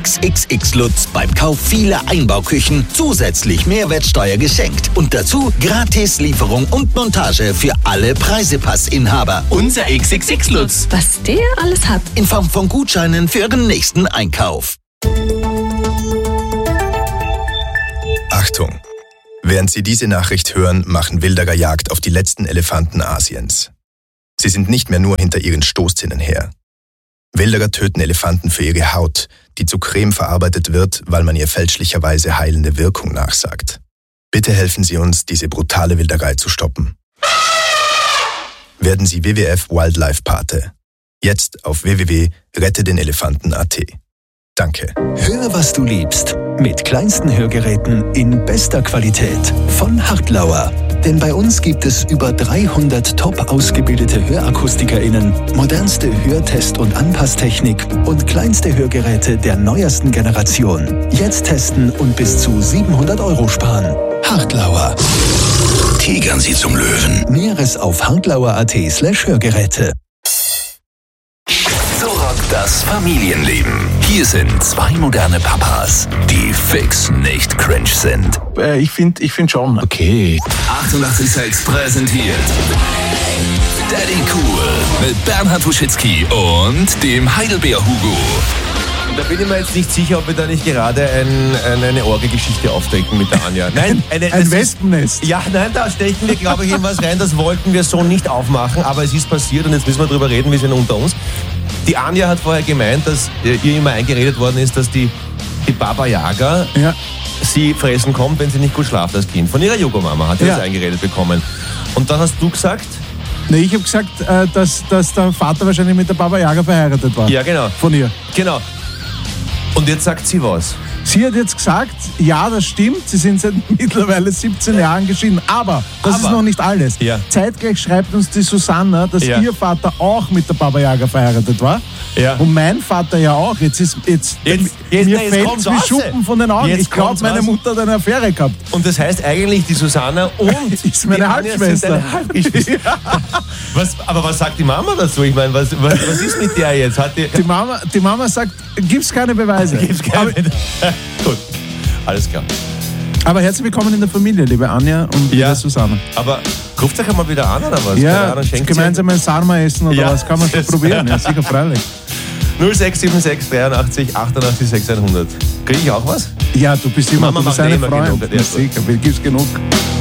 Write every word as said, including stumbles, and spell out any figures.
X X X Lutz beim Kauf vieler Einbauküchen zusätzlich Mehrwertsteuer geschenkt. Und dazu gratis Lieferung und Montage für alle Preisepassinhaber. Unser X X X Lutz. Was der alles hat. In Form von Gutscheinen für Ihren nächsten Einkauf. Achtung! Während Sie diese Nachricht hören, machen Wilderer Jagd auf die letzten Elefanten Asiens. Sie sind nicht mehr nur hinter ihren Stoßzähnen her. Wilderer töten Elefanten für ihre Haut, die zu Creme verarbeitet wird, weil man ihr fälschlicherweise heilende Wirkung nachsagt. Bitte helfen Sie uns, diese brutale Wilderei zu stoppen. Werden Sie W W F Wildlife Pate. Jetzt auf w w w punkt rette den elefanten punkt a t. Danke. Hör, was du liebst. Mit kleinsten Hörgeräten in bester Qualität von Hartlauer. Denn bei uns gibt es über dreihundert top ausgebildete HörakustikerInnen, modernste Hörtest- und Anpasstechnik und kleinste Hörgeräte der neuesten Generation. Jetzt testen und bis zu siebenhundert Euro sparen. Hartlauer. Tigern Sie zum Löwen. Näheres auf hartlauer punkt a t slash Hörgeräte. So rockt das Familienleben. Hier sind zwei moderne Papas, die fix nicht cringe sind. Äh, ich finde ich find schon. Okay. achtundachtzig Komma sechs präsentiert Daddy Cool mit Bernhard Wuschitsky und dem Heidelbeer Hugo. Da bin ich mir jetzt nicht sicher, ob wir da nicht gerade ein, ein, eine Orgelgeschichte aufdecken mit der Anja. Nein, eine, ein Wespennest. Ist, ja, nein, da stechen wir, glaube ich, in was rein. Das wollten wir so nicht aufmachen, aber es ist passiert und jetzt müssen wir drüber reden, wir sind unter uns. Die Anja hat vorher gemeint, dass ihr immer eingeredet worden ist, dass die, die Baba Yaga ja. sie fressen kommt, wenn sie nicht gut schlaft als Kind. Von ihrer Yoga-Mama hat sie ja. das eingeredet bekommen. Und dann hast du gesagt... Nee, ich habe gesagt, dass, dass der Vater wahrscheinlich mit der Baba Yaga verheiratet war. Ja, genau. Von ihr. Genau. Und jetzt sagt sie was? Sie hat jetzt gesagt, ja, das stimmt, sie sind seit mittlerweile siebzehn Jahren geschieden. Aber das Aber, ist noch nicht alles. Ja. Zeitgleich schreibt uns die Susanna, dass ja. ihr Vater auch mit der Baba Yaga verheiratet war. Ja. Und mein Vater ja auch. Jetzt ist jetzt, jetzt, jetzt mir nein, fällt es wie Schuppen von den Augen. Jetzt ich glaube, meine raus. Mutter hat eine Affäre gehabt. Und das heißt eigentlich, die Susanna und ist meine Halbschwester. Ja. was, aber was sagt die Mama dazu? Ich meine, was, was, was ist mit der jetzt? Hat die, die, Mama, die Mama sagt, gibt's keine Beweise. Gibt's keine Beweise. Gut, alles klar. Aber herzlich willkommen in der Familie, liebe Anja und ja, liebe Susanna. Aber ruft euch einmal wieder an, oder was? Ja, gemeinsam ein Sarma essen oder ja, was, kann man schon probieren. Ja, sicher, freilich. null sechs sieben sechs dreiundachtzig achtundachtzig sechshundert. Kriege ich auch was? Ja, du bist immer, Mama du bist eine Freund. Genug. Ja, sicher, gibt's genug.